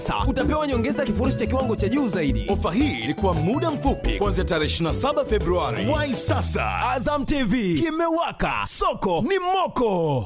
utapewa nyongeza kifurushi cha kiwango cha juu zaidi. Ofa hii ilikuwa muda mfupi kuanzia tarehe 27 Februari. Wahi sasa. Azam TV kimewaka, soko ni moko.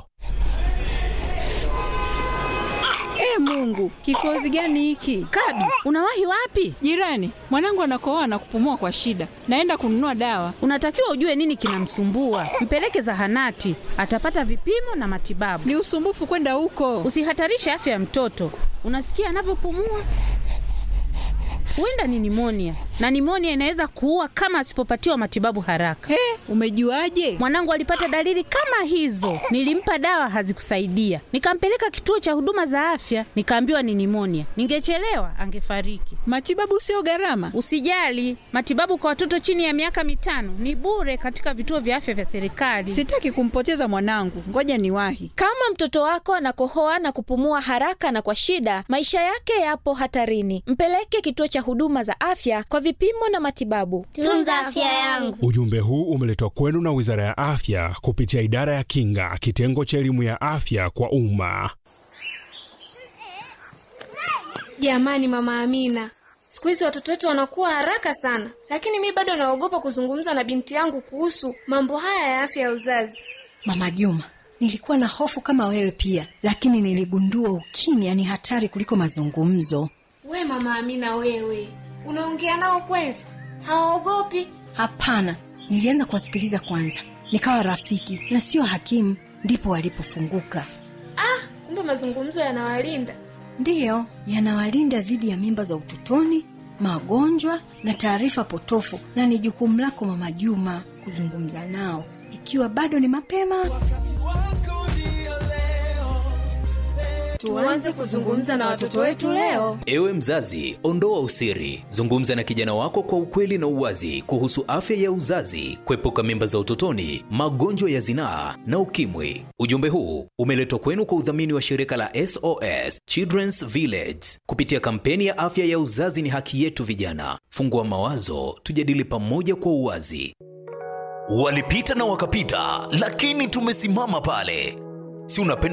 Mungu, kikozi gani hiki? Kadi, unawahi wapi? Jirani, mwanangu anakohoa na kupumua kwa shida. Naenda kununua dawa. Unatakiwa ujue nini kinamsumbua. Mpeleke zahanati, atapata vipimo na matibabu. Ni usumbufu kwenda huko. Usihatarishe afya ya mtoto. Unasikia anavyopumua? Huenda ni nimonia, na nimonia inaweza kuua kama asipopatiwa matibabu haraka. Umejuaje? Mwanangu alipata dalili kama hizo. Nilimpa dawa hazikusaidia. Nikampeleka kituo cha huduma za afya, nikaambiwa ni nimonia. Ningechelewa angefariki. Matibabu sio gharama. Usijali, matibabu kwa watoto chini ya miaka 5 ni bure katika vituo vya afya vya serikali. Sitaki kumpoteza mwanangu. Ngoja niwahi. Kama mtoto wako anakohoa na kupumua haraka na kwa shida, maisha yake yapo hatarini. Mpeleke kituo cha huduma za afya kwa vipimo na matibabu. Tunza afya yangu. Ujumbe huu umeletwa kwenu na Wizara ya Afya kupitia Idara ya Kinga, kitengo cha elimu ya afya kwa umma. Jamani Mama Amina, siku hizi watoto wetu wanakuwa haraka sana, lakini mimi bado naogopa kuzungumza na binti yangu kuhusu mambo haya ya afya ya uzazi. Mama Juma, nilikuwa na hofu kama wewe pia, lakini niligundua ukimya ni hatari kuliko mazungumzo. We Mama Amina, wewe unaongea nao kweli? Hawaogopi? Hapana, nilianza kuwasikiliza kwanza, nikawa rafiki na sio hakimu, ndipo walipofunguka. Kumbe mazungumzo yanawalinda. Ndiyo, yanawalinda dhidi ya mimba za utotoni, magonjwa na taarifa potofu, na ni jukumu lako Mama Juma kuzungumza nao ikiwa bado ni mapema. Tuanze kuzungumza na watoto wetu leo. Ewe mzazi, ondoa usiri. Zungumza na kijana wako kwa ukweli na uwazi kuhusu afya ya uzazi, kuepuka mimba za utotoni, magonjwa ya zinaa na ukimwi. Ujumbe huu umeletwa kwenu kwa udhamini wa shirika la SOS Children's Village kupitia kampeni ya afya ya uzazi ni haki yetu vijana. Fungua mawazo, tujadili pamoja kwa uwazi. Walipita na wakapita, lakini tumesimama pale. Si unapenda